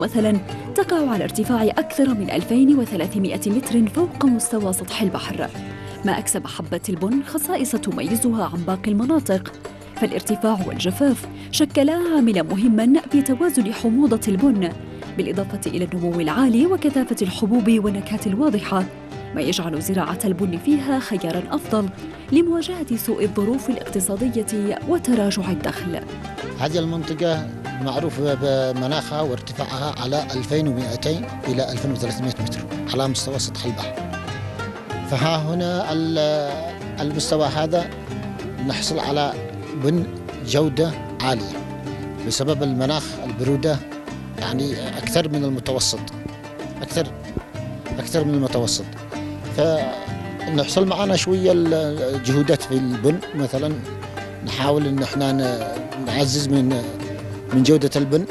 مثلا تقع على ارتفاع أكثر من 2300 متر فوق مستوى سطح البحر، ما أكسب حبة البن خصائص تميزها عن باقي المناطق. فالارتفاع والجفاف شكلا عاملا مهما في توازن حموضة البن، بالإضافة إلى النمو العالي وكثافة الحبوب والنكهات الواضحة، ما يجعل زراعة البن فيها خياراً أفضل لمواجهة سوء الظروف الاقتصادية وتراجع الدخل. هذه المنطقة معروفة بمناخها وارتفاعها على 2200 إلى 2300 متر على مستوى سطح البحر. فها هنا المستوى هذا نحصل على بن جودة عالية بسبب المناخ البرودة، يعني أكثر من المتوسط، أكثر من المتوسط. فنحصل معنا شوية الجهودات في البن، مثلا نحاول إن احنا نعزز من جودة البن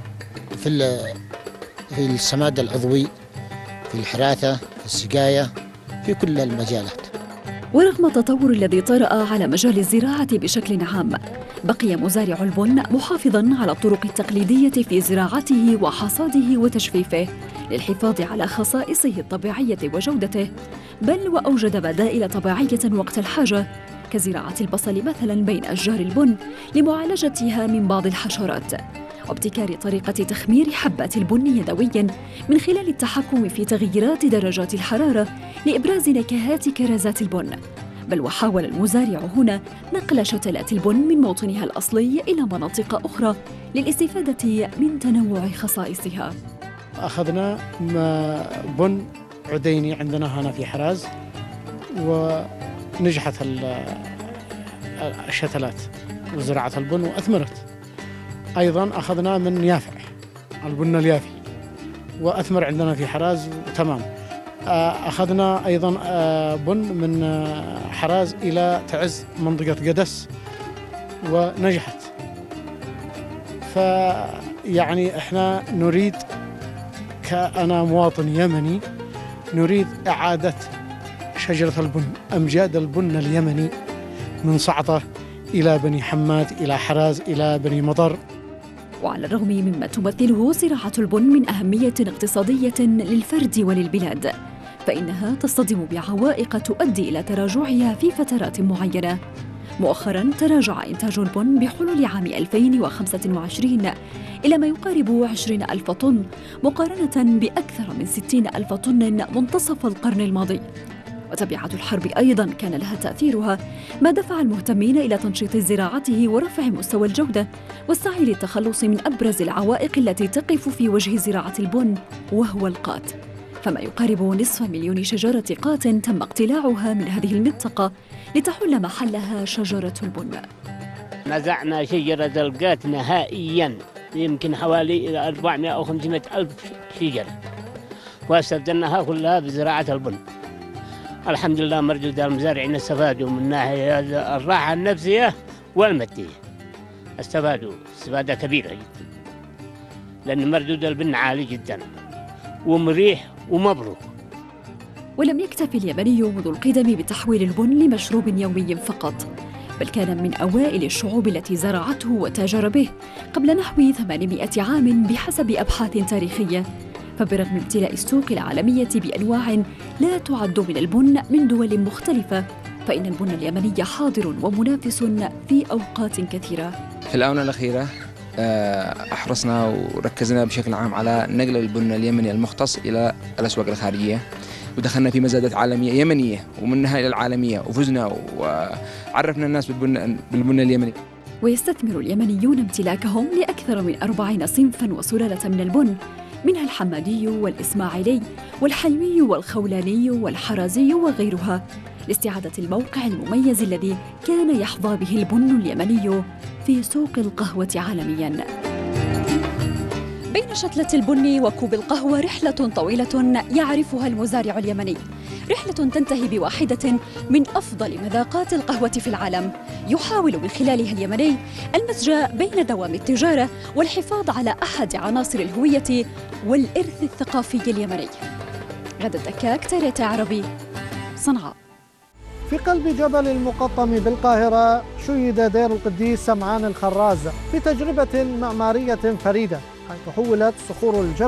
في السماد العضوي، في الحراثة، في السقاية، في كل المجالات. ورغم التطور الذي طرأ على مجال الزراعة بشكل عام، بقي مزارع البن محافظاً على الطرق التقليدية في زراعته وحصاده وتجفيفه للحفاظ على خصائصه الطبيعية وجودته، بل وأوجد بدائل طبيعية وقت الحاجة، كزراعة البصل مثلاً بين أشجار البن لمعالجتها من بعض الحشرات، وابتكار طريقة تخمير حبات البن يدوياً من خلال التحكم في تغييرات درجات الحرارة لإبراز نكهات كرزات البن. بل وحاول المزارع هنا نقل شتلات البن من موطنها الأصلي إلى مناطق أخرى للاستفادة من تنوع خصائصها. أخذنا بن عديني عندنا هنا في حراز، ونجحت الشتلات وزراعة البن وأثمرت. أيضاً أخذنا من يافع، البن اليافي، وأثمر عندنا في حراز تمام. أخذنا أيضاً بن من حراز إلى تعز منطقة قدس ونجحت. فيعني إحنا نريد، كأنا مواطن يمني، نريد إعادة شجرة البن، أمجاد البن اليمني من صعطة إلى بني حماد إلى حراز إلى بني مطر. وعلى الرغم مما تمثله زراعة البن من أهمية اقتصادية للفرد وللبلاد، فإنها تصطدم بعوائق تؤدي إلى تراجعها في فترات معينة. مؤخراً تراجع إنتاج البن بحلول عام 2025 إلى ما يقارب 20,000 طن، مقارنة بأكثر من 60,000 طن منتصف القرن الماضي. وتبعات الحرب أيضاً كان لها تأثيرها، ما دفع المهتمين إلى تنشيط زراعته ورفع مستوى الجودة والسعي للتخلص من أبرز العوائق التي تقف في وجه زراعة البن، وهو القات. فما يقارب نصف مليون شجرة قات تم اقتلاعها من هذه المنطقة لتحل محلها شجرة البن. نزعنا شجرة القات نهائياً، يمكن حوالي 400 أو 500 ألف شجرة، واستبدلناها كلها بزراعة البن. الحمد لله مردود المزارعين استفادوا من ناحية الراحة النفسية والمادية، استفادوا استفادة كبيرة جدا، لأن مردود البن عالي جدا ومريح ومبروك. ولم يكتف اليمني منذ القدم بتحويل البن لمشروب يومي فقط، بل كان من أوائل الشعوب التي زرعته وتاجر به قبل نحو 800 عام بحسب أبحاث تاريخية. فبرغم امتلاء السوق العالمية بأنواع لا تعد من البن من دول مختلفة، فإن البن اليمني حاضر ومنافس في أوقات كثيرة. في الآونة الأخيرة أحرصنا وركزنا بشكل عام على نقل البن اليمني المختص إلى الأسواق الخارجية، ودخلنا في مزادات عالمية يمنية ومنها إلى العالمية، وفزنا وعرفنا الناس بالبن اليمني. ويستثمر اليمنيون امتلاكهم لأكثر من 40 صنفاً وسلالة من البن، منها الحمادي والإسماعيلي والحيوي والخولاني والحرازي وغيرها، لاستعادة الموقع المميز الذي كان يحظى به البن اليمني في سوق القهوة عالمياً. بين شتلة البن وكوب القهوة رحلة طويلة يعرفها المزارع اليمني، رحلة تنتهي بواحدة من أفضل مذاقات القهوة في العالم، يحاول من خلالها اليمني المزج بين دوام التجارة والحفاظ على أحد عناصر الهوية والإرث الثقافي اليمني. غدا الدكاك، TRT عربي، صنعاء. في قلب جبل المقطم بالقاهرة شيد دير القديس سمعان الخراز بتجربة معمارية فريدة حيث حولت صخور الجبل